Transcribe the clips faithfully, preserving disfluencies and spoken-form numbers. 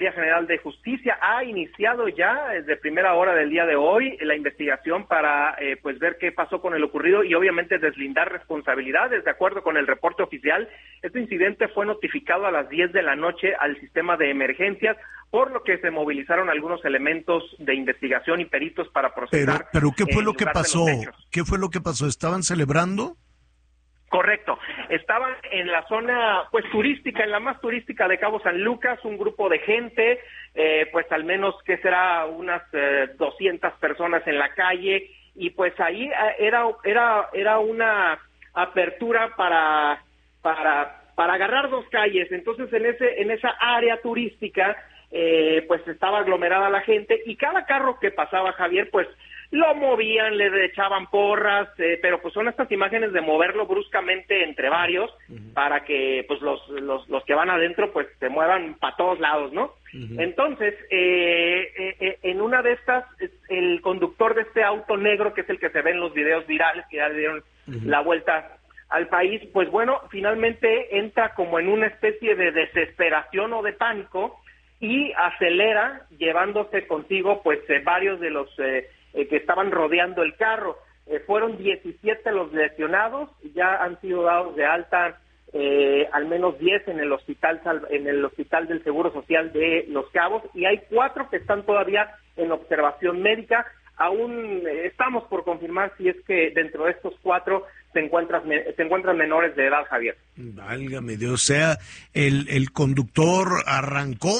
General de Justicia ha iniciado ya desde primera hora del día de hoy la investigación para eh, pues ver qué pasó con el ocurrido y obviamente deslindar responsabilidades. De acuerdo con el reporte oficial, este incidente fue notificado a las diez de la noche al sistema de emergencias, por lo que se movilizaron algunos elementos de investigación y peritos para procesar. Pero, pero ¿qué fue lo que pasó? ¿Qué fue lo que pasó? ¿Estaban celebrando? Correcto, estaban en la zona pues turística, en la más turística de Cabo San Lucas, un grupo de gente, eh, pues al menos que será unas eh, doscientas personas en la calle, y pues ahí eh, era era era una apertura para para para agarrar dos calles. Entonces en ese en esa área turística eh, pues estaba aglomerada la gente, y cada carro que pasaba, Javier, pues lo movían, le echaban porras, eh, pero pues son estas imágenes de moverlo bruscamente entre varios, uh-huh, para que pues los, los los que van adentro pues se muevan para todos lados, ¿no? Uh-huh. Entonces, eh, eh, en una de estas, el conductor de este auto negro, que es el que se ve en los videos virales, que ya le dieron uh-huh la vuelta al país, pues bueno, finalmente entra como en una especie de desesperación o de pánico y acelera, llevándose consigo pues eh, varios de los eh, Eh, que estaban rodeando el carro. Eh, fueron diecisiete los lesionados, ya han sido dados de alta eh, al menos diez en el hospital en el hospital del Seguro Social de Los Cabos, y hay cuatro que están todavía en observación médica. Aún eh, estamos por confirmar si es que dentro de estos cuatro se encuentran se encuentran menores de edad, Javier. Válgame Dios, o sea, el el conductor arrancó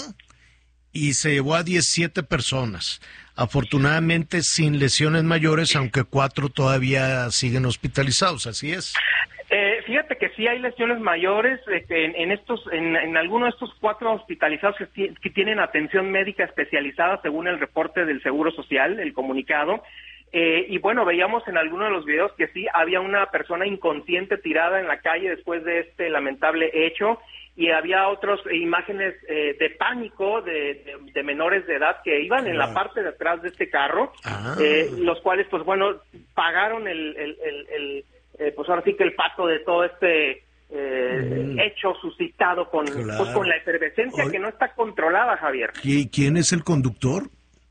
y se llevó a diecisiete personas. Afortunadamente sin lesiones mayores, aunque cuatro todavía siguen hospitalizados, ¿así es? Eh, fíjate que sí hay lesiones mayores eh, en, en estos, en, en algunos de estos cuatro hospitalizados que, que tienen atención médica especializada, según el reporte del Seguro Social, el comunicado. Eh, y bueno, veíamos en algunos de los videos que sí había una persona inconsciente tirada en la calle después de este lamentable hecho, y había otras imágenes eh, de pánico de, de, de menores de edad que iban en la parte de atrás de este carro, ah. eh, los cuales pues bueno pagaron el, el, el, el eh, pues ahora sí que el pato de todo este eh, mm. hecho suscitado con, claro, pues, con la efervescencia Oye, que no está controlada, Javier. ¿Y quién es el conductor?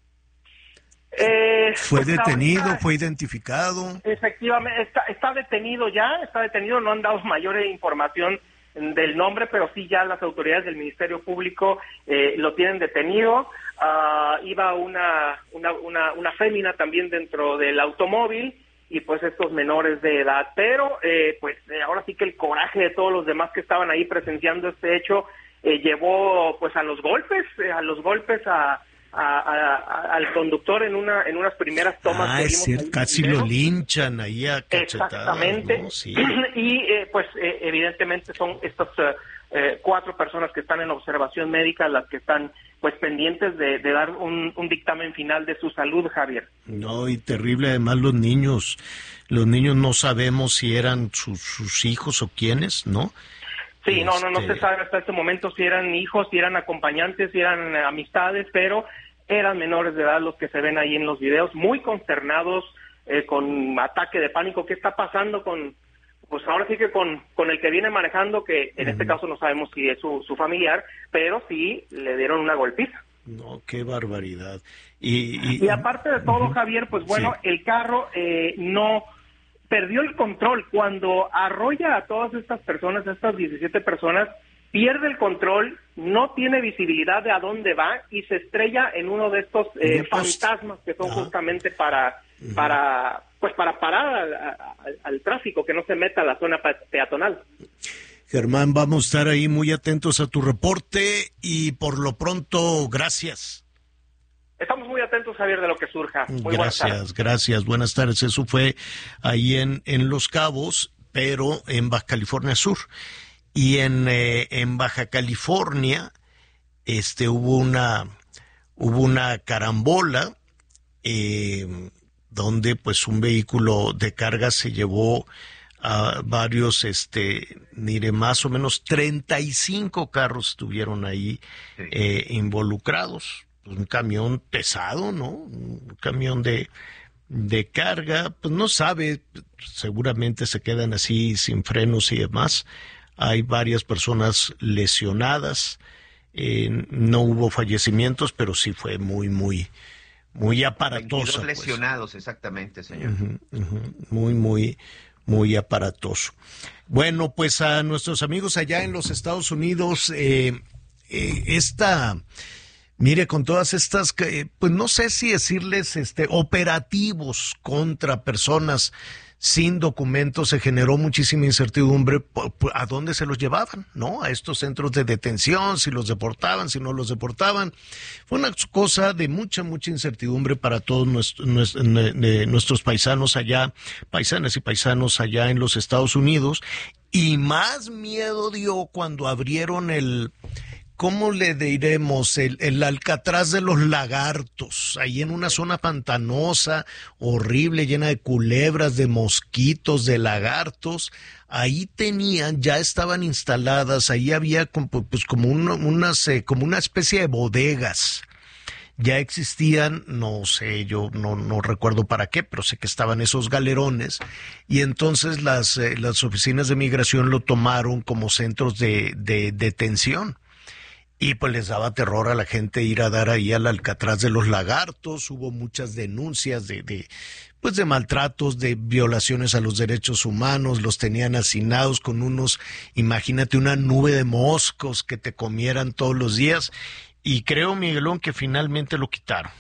Eh, ¿Fue pues detenido? Ahorita, ¿fue identificado? Efectivamente, está, está detenido ya, está detenido, no han dado mayor información del nombre, pero sí ya las autoridades del Ministerio Público eh, lo tienen detenido. Uh, iba una, una, una, una fémina también dentro del automóvil, y pues estos menores de edad, pero eh, pues eh, ahora sí que el coraje de todos los demás que estaban ahí presenciando este hecho eh, llevó pues a los golpes, eh, a los golpes a A, a, a, al conductor en una en unas primeras tomas. Ah, que es cierto, casi lo linchan ahí a cachetadas. Exactamente, ¿no? Sí. Y eh, pues eh, evidentemente son estas uh, eh, cuatro personas que están en observación médica las que están pues pendientes de, de dar un, un dictamen final de su salud, Javier. No, y terrible además los niños, los niños no sabemos si eran sus, sus hijos o quiénes, ¿no? Sí, este... no, no, no se sabe hasta este momento si eran hijos, si eran acompañantes, si eran eh, amistades, pero eran menores de edad los que se ven ahí en los videos, muy consternados, eh, con ataque de pánico. ¿Qué está pasando con, pues ahora sí que con, con el que viene manejando, que en uh-huh. este caso no sabemos si es su, su familiar, pero sí le dieron una golpiza? No, qué barbaridad. Y, y, y aparte de todo, uh-huh. Javier, pues bueno, sí. el carro eh, no... perdió el control cuando arrolla a todas estas personas, a estas diecisiete personas, pierde el control, no tiene visibilidad de a dónde va y se estrella en uno de estos eh, fantasmas que son uh-huh. justamente para uh-huh. para pues para parar al, al, al tráfico, que no se meta a la zona peatonal. Germán, vamos a estar ahí muy atentos a tu reporte y por lo pronto, gracias. Estamos muy atentos, Javier, de lo que surja. Muy gracias, gracias. Buenas tardes. Eso fue ahí en, en Los Cabos, pero en Baja California Sur. Y en, eh, en Baja California este, hubo una hubo una carambola eh, donde pues un vehículo de carga se llevó a varios, este, diré más o menos treinta y cinco carros estuvieron ahí sí. eh, involucrados. Un camión pesado, ¿no? Un camión de, de carga, pues no sabe, seguramente se quedan así sin frenos y demás. Hay varias personas lesionadas. Eh, no hubo fallecimientos, pero sí fue muy, muy, muy aparatoso. veintidós lesionados, pues. Exactamente, señor. Uh-huh, uh-huh. Muy, muy, muy aparatoso. Bueno, pues a nuestros amigos allá en los Estados Unidos, eh, eh, esta... Mire, con todas estas, pues no sé si decirles, este, operativos contra personas sin documentos, se generó muchísima incertidumbre a dónde se los llevaban, ¿no? A estos centros de detención, si los deportaban, si no los deportaban. Fue una cosa de mucha, mucha incertidumbre para todos nuestros, nuestros paisanos allá, paisanas y paisanos allá en los Estados Unidos. Y más miedo dio cuando abrieron el... ¿Cómo le diremos? El, el Alcatraz de los Lagartos, ahí en una zona pantanosa, horrible, llena de culebras, de mosquitos, de lagartos. Ahí tenían, ya estaban instaladas, ahí había pues como una, unas, eh, como una especie de bodegas. Ya existían, no sé, yo no, no recuerdo para qué, pero sé que estaban esos galerones, y entonces las, eh, las oficinas de migración lo tomaron como centros de, de detención. Y pues les daba terror a la gente ir a dar ahí al Alcatraz de los Lagartos. Hubo muchas denuncias de, de, pues de maltratos, de violaciones a los derechos humanos. Los tenían hacinados con unos, imagínate, una nube de moscos que te comieran todos los días. Y creo, Miguelón, que finalmente lo quitaron.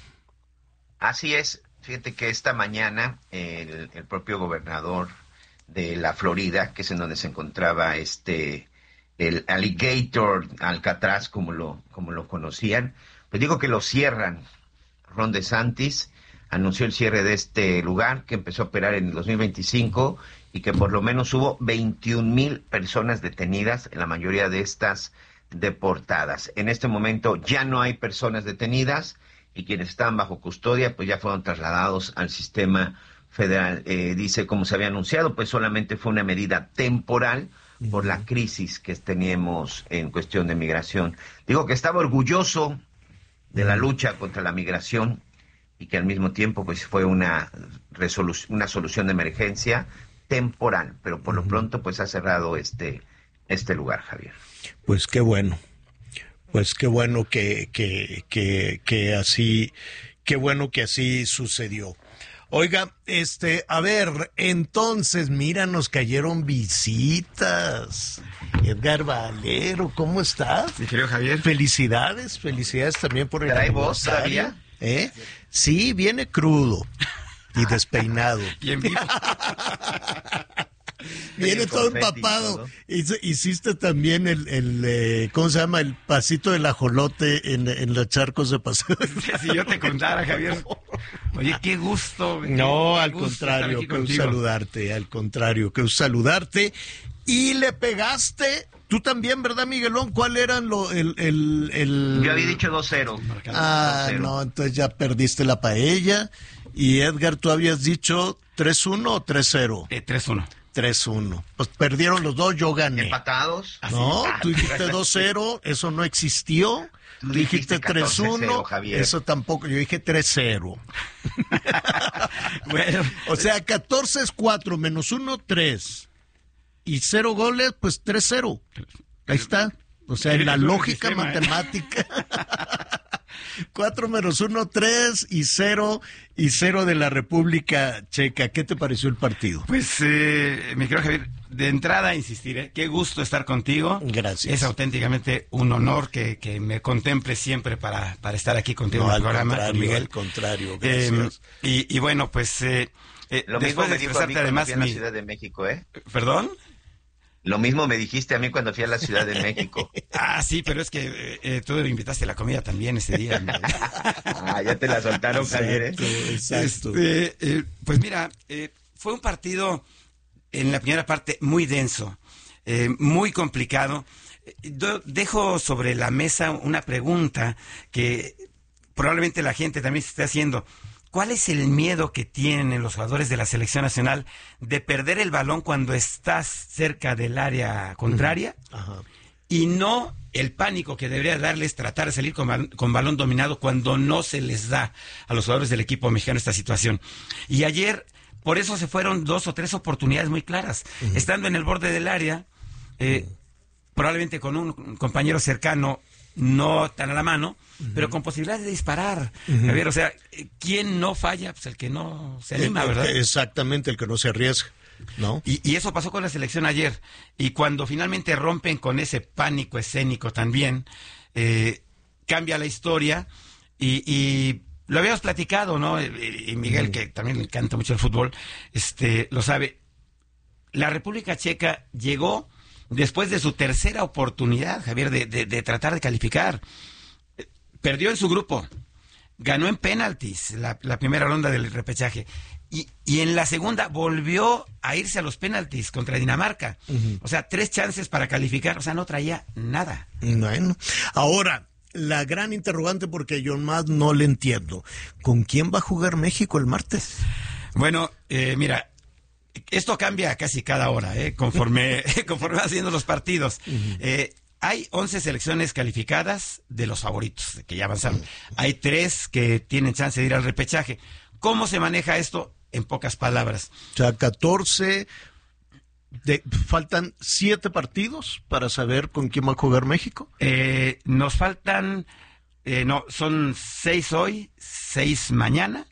Así es. Fíjate que esta mañana el, el propio gobernador de la Florida, que es en donde se encontraba este... el Alligator Alcatraz, como lo, como lo conocían, pues digo que lo cierran. Ron DeSantis anunció el cierre de este lugar, que empezó a operar en el dos mil veinticinco, y que por lo menos hubo veintiún mil personas detenidas, la mayoría de estas deportadas. En este momento ya no hay personas detenidas, y quienes estaban bajo custodia, pues ya fueron trasladados al sistema federal. Eh, dice, como se había anunciado, pues solamente fue una medida temporal, por la crisis que teníamos en cuestión de migración. Digo que estaba orgulloso de la lucha contra la migración y que al mismo tiempo pues fue una resolu- una solución de emergencia temporal, pero por lo pronto pues ha cerrado este este lugar, Javier. Pues qué bueno. Pues qué bueno que que que que así qué bueno que así sucedió. Oiga, este, a ver, entonces, mira, nos cayeron visitas. Edgar Valero, ¿cómo estás? Mi querido Javier. Felicidades, felicidades también por el ¿Trae voz todavía? ¿Eh? Sí, viene crudo y despeinado. Bien vivo. Viene todo empapado. Hiciste también el, el eh, ¿cómo se llama? El pasito del ajolote en, en los charcos de paseo. Si yo te contara, Javier. Oye, qué gusto. No, qué al gusto contrario, que gusto saludarte, al contrario, que gusto saludarte. Y le pegaste, tú también, ¿verdad, Miguelón? ¿Cuál eran lo, el, el, el... Yo había dicho dos cero. Ah, dos cero. No, entonces ya perdiste la paella. Y Edgar, ¿tú habías dicho tres uno o tres cero? Eh, tres uno. tres uno. Pues perdieron los dos, yo gané. ¿Empatados? No, tú dijiste dos cero, eso no existió. Tú dijiste tres uno, eso tampoco, yo dije tres cero. Bueno, o sea, catorce es cuatro, menos uno, tres. Y cero goles, pues tres cero. Ahí está. O sea, en la lógica sistema, matemática. cuatro menos uno, tres y cero y cero de la República Checa. ¿Qué te pareció el partido? Pues, eh, mi querido Javier, de entrada insistiré, qué gusto estar contigo. Gracias. Es auténticamente un honor que, que me contemples siempre para, para estar aquí contigo no, en el programa, contrario, Miguel. Al contrario, gracias. Eh, y, y bueno, pues, eh, eh, Lo después mismo de me dijo a mí además fui a la mi... Ciudad de México, ¿eh? ¿Perdón? Lo mismo me dijiste a mí cuando fui a la Ciudad de México. Ah, sí, pero es que eh, eh, tú me invitaste a la comida también ese día. Ah, ya te la soltaron, Javier. Exacto, exacto. Este, eh, pues mira, eh, fue un partido en la primera parte muy denso, eh, muy complicado. Yo dejo sobre la mesa una pregunta que probablemente la gente también se esté haciendo. ¿Cuál es el miedo que tienen los jugadores de la selección nacional de perder el balón cuando estás cerca del área contraria? Ajá. Y no el pánico que debería darles tratar de salir con, con balón dominado cuando no se les da a los jugadores del equipo mexicano esta situación? Y ayer, por eso se fueron dos o tres oportunidades muy claras. Uh-huh. Estando en el borde del área, eh, uh-huh. probablemente con un compañero cercano, no tan a la mano, uh-huh. pero con posibilidad de disparar. Uh-huh. Javier, o sea, ¿quién no falla? Pues el que no se anima, ¿verdad? Exactamente, el que no se arriesga, ¿no? Y, y eso pasó con la selección ayer. Y cuando finalmente rompen con ese pánico escénico también, eh, cambia la historia y... y lo habíamos platicado, ¿no? Y Miguel, que también le encanta mucho el fútbol, este, lo sabe. La República Checa llegó después de su tercera oportunidad, Javier, de, de, de tratar de calificar. Perdió en su grupo, ganó en penaltis la, la primera ronda del repechaje. Y, y en la segunda volvió a irse a los penaltis contra Dinamarca. Uh-huh. O sea, tres chances para calificar. O sea, no traía nada. Bueno, ahora... La gran interrogante, porque yo más no le entiendo. ¿Con quién va a jugar México el martes? Bueno, eh, mira, esto cambia casi cada hora, ¿eh? conforme, conforme va haciendo los partidos. Uh-huh. Eh, hay once selecciones calificadas de los favoritos, que ya avanzaron. Hay tres que tienen chance de ir al repechaje. ¿Cómo se maneja esto? En pocas palabras. O sea, catorce... De, faltan siete partidos para saber con quién va a jugar México. Eh, nos faltan, eh, no, son seis hoy, seis mañana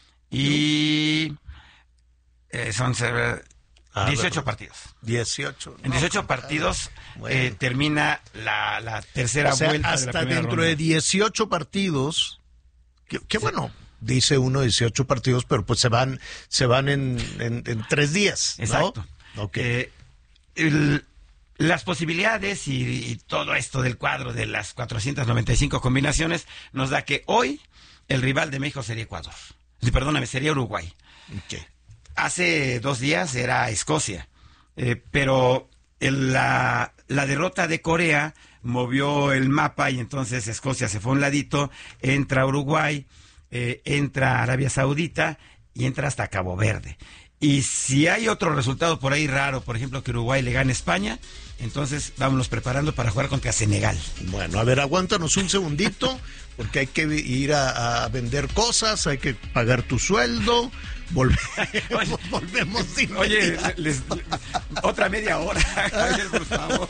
y eh, son ah, dieciocho bueno, partidos. dieciocho. En dieciocho no, partidos bueno. eh, termina la, la tercera o sea, vuelta hasta de la primera dentro ronda. de dieciocho partidos. Qué, qué sí. bueno. Dice uno dieciocho partidos, pero pues se van, se van en, en, en tres días. ¿no? Exacto. Okay. Eh, el, las posibilidades y, y todo esto del cuadro de las cuatrocientas noventa y cinco combinaciones nos da que hoy el rival de México sería Ecuador. Perdóname, sería Uruguay. Okay. Hace dos días era Escocia, eh, pero el, la, la derrota de Corea movió el mapa y entonces Escocia se fue a un ladito, entra Uruguay, eh, entra Arabia Saudita y entra hasta Cabo Verde. Y si hay otro resultado por ahí raro, por ejemplo, que Uruguay le gane a España, entonces vámonos preparando para jugar contra Senegal. Bueno, a ver, aguántanos un segundito, porque hay que ir a, a vender cosas, hay que pagar tu sueldo, volve, oye, volvemos sin Oye, les, les, otra media hora, Javier, por favor.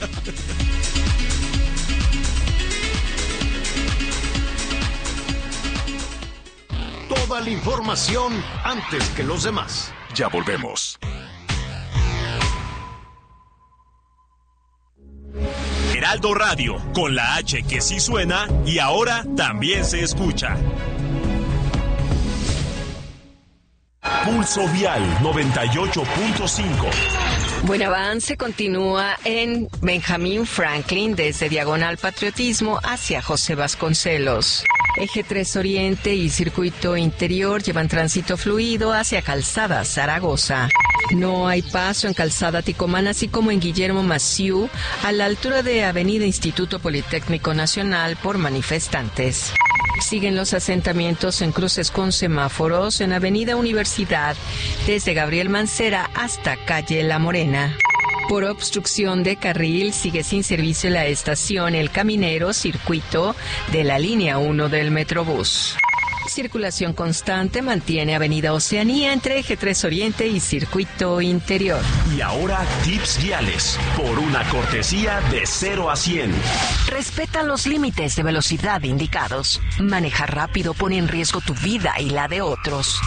Toda la información antes que los demás. Ya volvemos. Heraldo Radio, con la H que sí suena y ahora también se escucha. Pulso Vial noventa y ocho punto cinco. Buen avance continúa en Benjamín Franklin desde Diagonal Patriotismo hacia José Vasconcelos. Eje tres Oriente y Circuito Interior llevan tránsito fluido hacia Calzada Zaragoza. No hay paso en Calzada Ticomán, así como en Guillermo Massieu, a la altura de Avenida Instituto Politécnico Nacional por manifestantes. Siguen los asentamientos en cruces con semáforos en Avenida Universidad, desde Gabriel Mancera hasta Calle La Morena. Por obstrucción de carril sigue sin servicio la estación El Caminero, circuito de la línea uno del Metrobús. Circulación constante mantiene Avenida Oceanía entre Eje tres Oriente y Circuito Interior. Y ahora tips viales, por una cortesía de cero a cien. Respeta los límites de velocidad indicados. Manejar rápido pone en riesgo tu vida y la de otros.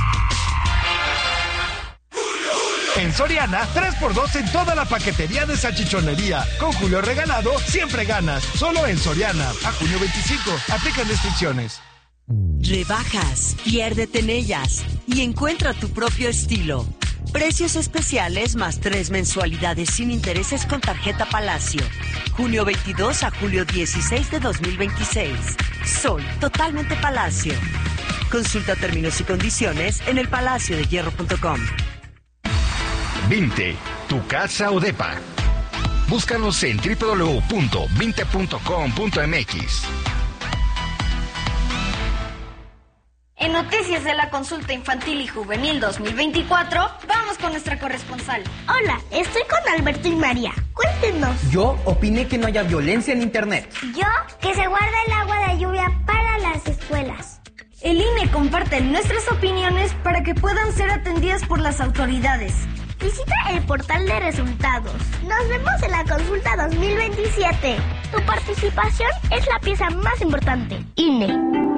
En Soriana, tres por dos en toda la paquetería de salchichonería. Con Julio Regalado, siempre ganas. Solo en Soriana. A junio veinticinco. Aplican restricciones. Rebajas, piérdete en ellas y encuentra tu propio estilo. Precios especiales más tres mensualidades sin intereses con tarjeta Palacio. junio veintidós a julio dieciséis de dos mil veintiséis. Soy totalmente Palacio. Consulta términos y condiciones en el palacio de hierro punto com. Vinte, tu casa o depa. Búscanos en doble u doble u doble u punto vinte punto com punto m x. En Noticias de la Consulta Infantil y Juvenil dos mil veinticuatro, vamos con nuestra corresponsal. Hola, estoy con Alberto y María. Cuéntenos. Yo opiné que no haya violencia en Internet. Yo, que se guarde el agua de lluvia para las escuelas. El I N E comparte nuestras opiniones para que puedan ser atendidas por las autoridades. Visita el portal de resultados. Nos vemos en la consulta dos mil veintisiete. Tu participación es la pieza más importante. I N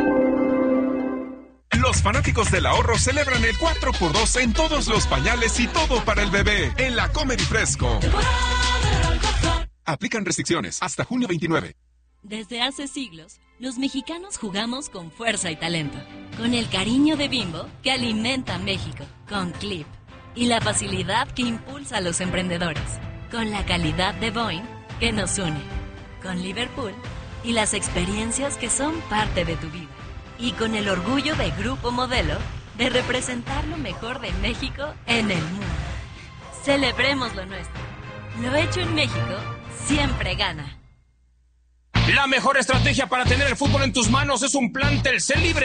E. Los fanáticos del ahorro celebran el cuatro por dos en todos los pañales y todo para el bebé en la Comer y Fresco. Aplican restricciones hasta junio veintinueve. Desde hace siglos, los mexicanos jugamos con fuerza y talento, con el cariño de Bimbo que alimenta a México, con Clip, y la facilidad que impulsa a los emprendedores, con la calidad de Boeing que nos une, con Liverpool y las experiencias que son parte de tu vida, y con el orgullo de Grupo Modelo de representar lo mejor de México en el mundo. Celebremos lo nuestro. Lo hecho en México siempre gana. La mejor estrategia para tener el fútbol en tus manos es un plan Telcel libre.